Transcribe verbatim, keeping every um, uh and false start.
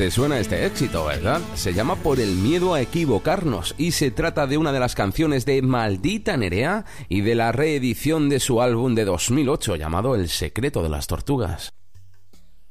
Te suena este éxito, ¿verdad? Se llama Por el miedo a equivocarnos y se trata de una de las canciones de Maldita Nerea y de la reedición de su álbum de dos mil ocho llamado El secreto de las tortugas.